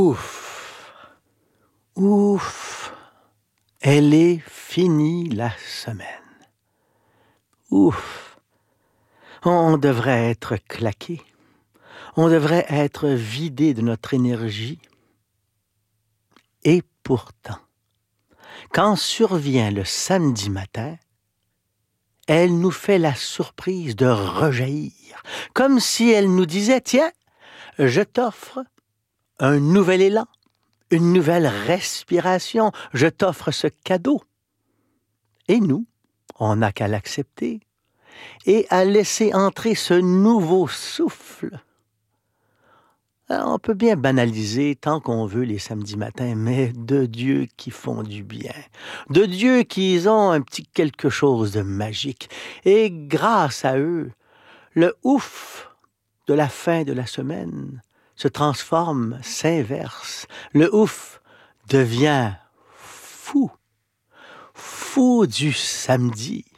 Ouf, ouf, elle est finie la semaine. Ouf, on devrait être claqué, on devrait être vidé de notre énergie. Et pourtant, quand survient le samedi matin, elle nous fait la surprise de rejaillir, comme si elle nous disait « Tiens, je t'offre un nouvel élan, une nouvelle respiration, je t'offre ce cadeau. » Et nous, on n'a qu'à l'accepter et à laisser entrer ce nouveau souffle. On peut bien banaliser tant qu'on veut les samedis matins, mais de Dieu qui font du bien, de Dieu qui ont un petit quelque chose de magique. Et grâce à eux, le ouf de la fin de la semaine se transforme, s'inverse. Le ouf devient fou, fou du samedi.